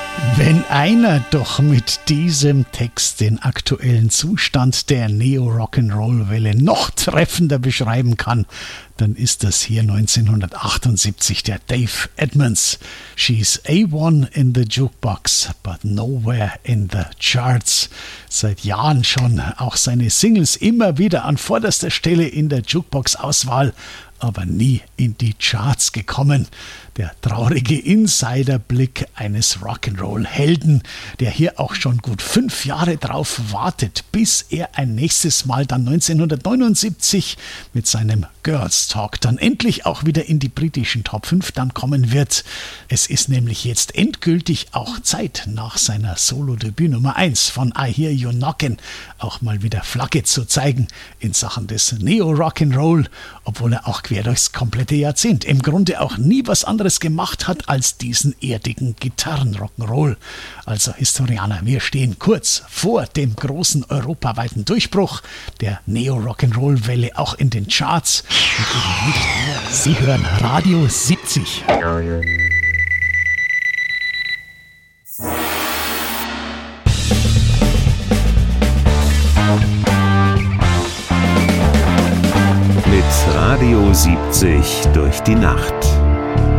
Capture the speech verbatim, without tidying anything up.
Wenn einer doch mit diesem Text den aktuellen Zustand der Neo-Rock'n'Roll-Welle noch treffender beschreiben kann, dann ist das hier neunzehnhundertachtundsiebzig der Dave Edmunds. She's A one in the Jukebox, but nowhere in the charts. Seit Jahren schon auch seine Singles immer wieder an vorderster Stelle in der Jukebox-Auswahl, aber nie in die Charts gekommen. Der traurige Insiderblick eines Rock'n'Roll-Helden, der hier auch schon gut fünf Jahre drauf wartet, bis er ein nächstes Mal dann neunzehnhundertneunundsiebzig mit seinem Girls Talk dann endlich auch wieder in die britischen Top fünf dann kommen wird. Es ist nämlich jetzt endgültig auch Zeit, nach seiner Solo-Debüt Nummer eins von I Hear You Knockin' auch mal wieder Flagge zu zeigen in Sachen des Neo-Rock'n'Roll, obwohl er auch quer durchs komplette Jahrzehnt im Grunde auch nie was anderes gemacht hat als diesen erdigen Gitarren-Rock'n'Roll. Also Historianer, wir stehen kurz vor dem großen europaweiten Durchbruch der Neo-Rock'n'Roll-Welle auch in den Charts. Und eben nicht nur. Sie hören Radio siebzig. Mit Radio siebzig durch die Nacht.